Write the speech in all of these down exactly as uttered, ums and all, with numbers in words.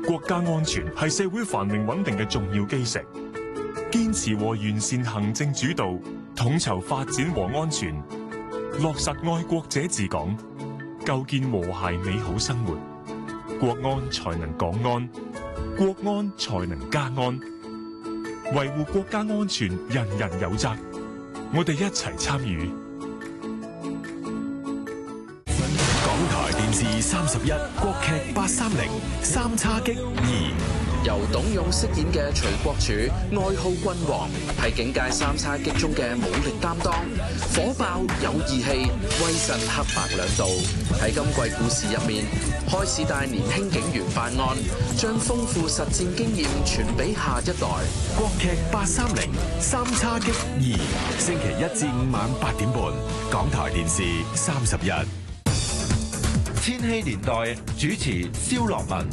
國家安全係社會繁榮穩定嘅重要基石。堅持和完善行政主導，統籌發展和安全，落實愛國者治港，構建和諧美好生活。國安才能港安，國安才能家安。維護國家安全，人人有責。我哋一齊參與。 港台電視三十一，國劇八三零三叉戟二。 由董勇飾演嘅徐國柱，愛好君王，係警界三叉戟中嘅武力擔當，火爆有義氣，威震黑白兩道。喺今季故事入面，開始帶年輕警員辦案，將豐富實戰經驗傳俾下一代。 國劇八三零三叉戟二，星期一至五晚八點半，港台電視三十一。 千禧年代主持蕭樂文。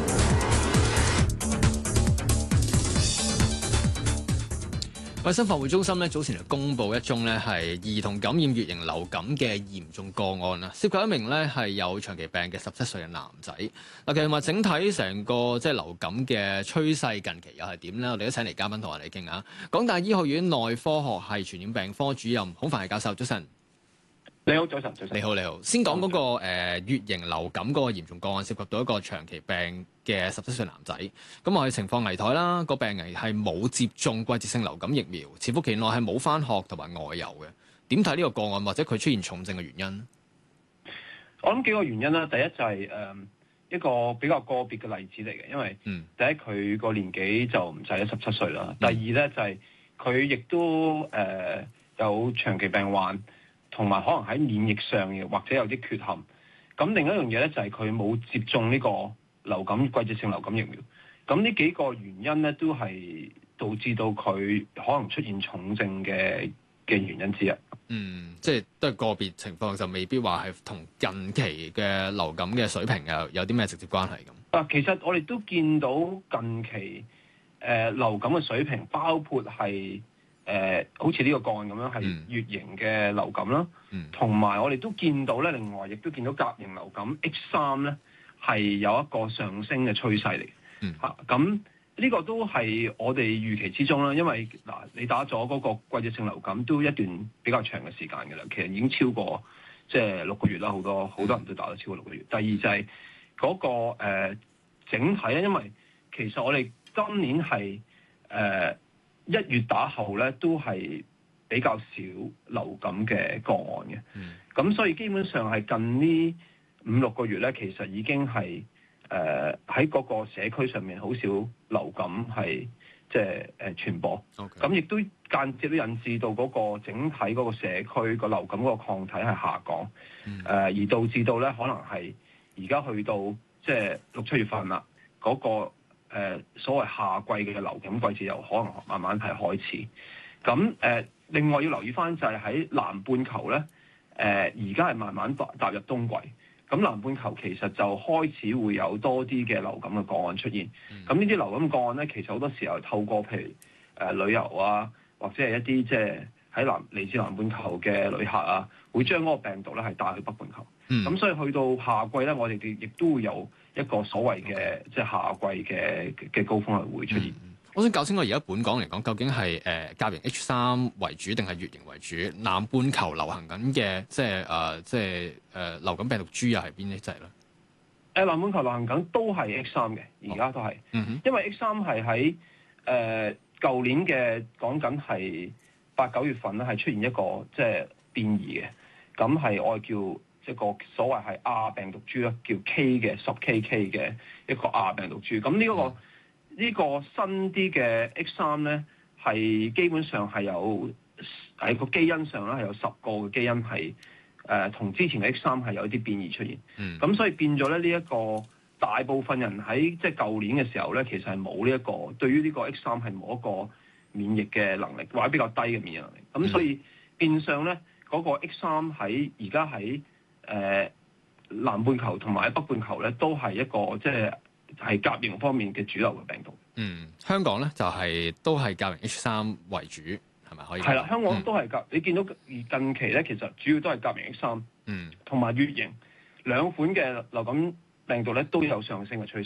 衛生防護中心咧早前就公布一宗咧係兒童感染乙型流感嘅嚴重個案啦，涉及一名咧係有長期病嘅十七歲嘅男仔。嗱，其實話整體成個即係流感嘅趨勢近期又係點咧？我哋都請嚟嘉賓同我哋傾下。港大醫學院內科學系傳染病科主任孔繁毅教授，早晨。 你好，早晨，早晨。 你好，你好。先講嗰、那個誒乙型流感嗰個嚴重個案，涉及到一個長期病嘅十七歲男仔。咁我哋情況危殆啦，個病人係冇接種季節性流感疫苗，潛伏期內係冇返學同埋外遊嘅。點睇呢個個案或者佢出現重症嘅原因？ 我諗幾個原因啦。第一就係、是、誒、呃、一個比較個別嘅例子嚟嘅，因為第一佢個年紀就唔使十七歲啦。第二咧就係佢亦都誒、呃、有長期病患。同埋可能喺免疫上嘅或者有啲缺陷，咁另一樣嘢咧就係佢冇接種呢個流感季節性流感疫苗，咁呢幾個原因咧都係導致到佢可能出現重症嘅嘅原因之一。 嗯，即係都係個別情況，就未必話係同近期嘅流感嘅水平有有啲咩直接關係咁。 啊，其實我哋都見到近期誒、呃、流感嘅水平，包括係。誒、呃，好似呢個個案咁樣，係乙型嘅流感啦，同、嗯、埋我哋都見到咧，另外亦都見到甲型流感 H 三咧係有一個上升嘅趨勢嚟嘅。嚇、嗯，咁呢、啊這個都係我哋預期之中啦。因為嗱、呃，你打咗嗰個季節性流感都一段比較長嘅時間嘅啦，其實已經超過即係六個月啦，好多好多人都打咗超過六個月。第二就係嗰、那個、呃、整體咧，因為其實我哋今年係誒。呃一月打後咧，都係比較少流感嘅個案嘅。咁、嗯、所以基本上係近呢五六個月咧，其實已經係誒喺嗰個社區上面好少流感係即係誒傳播。咁亦 Okay. 都間接都引致到嗰個整體嗰個社區個流感嗰個抗體係下降。誒、嗯呃、而導致到咧可能係而家去到即係六七月份啦，嗰、那個。誒、呃、所謂夏季嘅流感季節又可能慢慢係開始，咁誒、呃、另外要留意翻就係喺南半球咧，誒而家係慢慢踏踏入冬季，咁南半球其實就開始會有多啲嘅流感嘅個案出現，咁呢啲流感個案咧，其實好多時候透過譬如誒、呃、旅遊啊，或者係一啲即係喺南嚟自南半球嘅旅客啊，會將嗰個病毒咧係帶去北半球，咁、嗯、所以去到夏季咧，我哋亦都會有一個所謂嘅即係夏季嘅嘅高峰係會出現。 嗯、我想搞清楚而家本港嚟講，究竟係誒甲型 H 三為主定係乙型為主？南半球流行緊嘅即係誒、呃、即係誒、呃、流感病毒株又係邊一隻咧？誒、 呃、南半球流行緊都係 H 三嘅，而家都係，哦嗯、哼因為 H 三係喺誒舊年嘅講緊係八九月份咧，係出現一個即係變異嘅，咁係我叫。一個所謂係亞病毒株啦，叫 K 嘅十 K K 嘅一個亞病毒株。咁呢、這個呢、這個新啲嘅 H 三咧，係基本上係有喺個基因上咧係有十個嘅基因係誒同之前嘅 H 三係有一啲變異出現。咁、嗯、所以變咗咧呢一、這個大部分人喺即係舊年嘅時候咧，其實係冇呢一個對於呢個 H 三係冇一個免疫嘅能力，或者比較低嘅免疫能力。咁所以變相咧嗰、那個 H 三喺而家喺誒、呃、南半球同埋北半球咧，都係一個即係係甲型方面嘅主流嘅病毒。 嗯，香港咧就係、是、都係甲型 H 三為主，係咪可以？ 係啦，香港都係甲。嗯、你見到近期咧，其實主要都係甲型 H 三，嗯，同埋乙型兩款嘅流感病毒咧都有上升嘅趨勢。